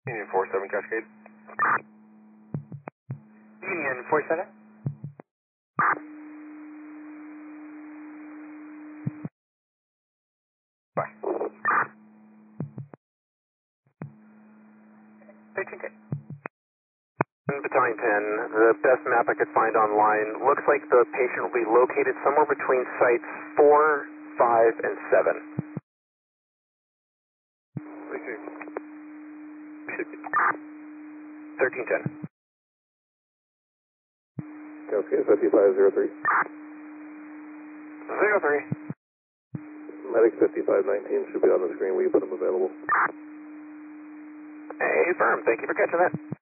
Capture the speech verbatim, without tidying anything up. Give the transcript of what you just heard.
Union four seven Cascade. Union four seven. Bye. thirteen ten. Battalion ten, the best map I could find online looks like the patient will be located somewhere between sites four, five, and seven. thirteen ten. Cascade fifty-five zero three. zero three. Medic fifty-five nineteen should be on the screen. Will you put them available? Hey, firm. Thank you for catching that.